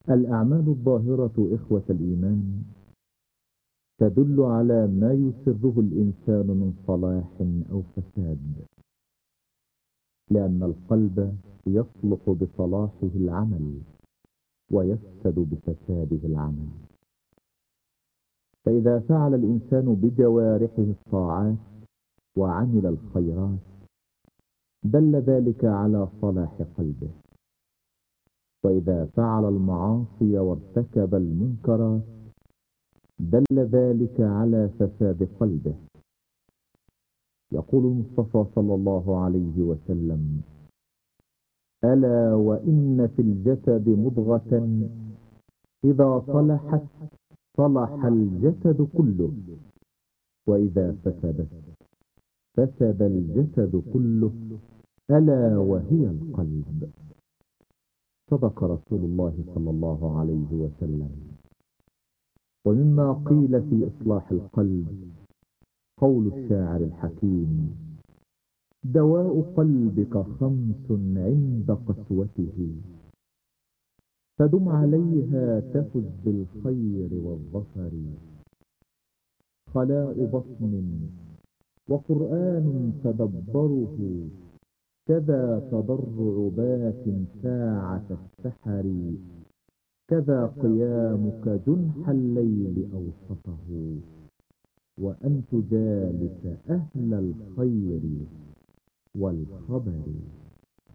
الأعمال الظاهرة إخوة الإيمان تدل على ما يسره الإنسان من صلاح أو فساد، لأن القلب يصلح بصلاحه العمل ويفسد بفساده العمل. فإذا فعل الإنسان بجوارحه الطاعات وعمل الخيرات دل ذلك على صلاح قلبه، وإذا فعل المعاصي وارتكب المنكرات دل ذلك على فساد قلبه. يقول المصطفى صلى الله عليه وسلم: ألا وإن في الجسد مضغة إذا صلحت صلح الجسد كله، وإذا فسدت فسد الجسد كله، ألا وهي القلب. صدق رسول الله صلى الله عليه وسلم. ومما قيل في إصلاح القلب قول الشاعر الحكيم: دواء قلبك 5 عند قسوته، فدم عليها تفز بالخير والظفر: خلاء بطن وقرآن تدبره، كذا تضرع بات ساعة السحر، كذا قيامك جنح الليل أوسطه، وأن تجالس أهل الخير والخبر.